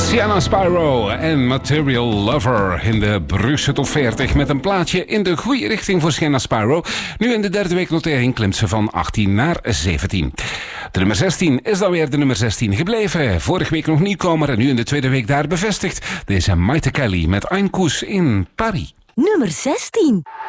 Sienna Spyro en Material Lover in de Brusselse top 40 met een plaatje in de goede richting voor Sienna Spyro. Nu in de derde week notering klimt ze van 18 naar 17. De nummer 16 is dan weer de nummer 16 gebleven. Vorige week nog nieuwkomer en nu in de tweede week daar bevestigd. Deze Maite Kelly met Ein Kuss in Paris. Nummer 16.